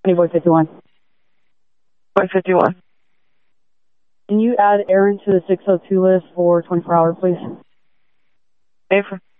Boy 51. Boy 51. Can you add Aaron to the 602 list for 24 hours, please? Affirm.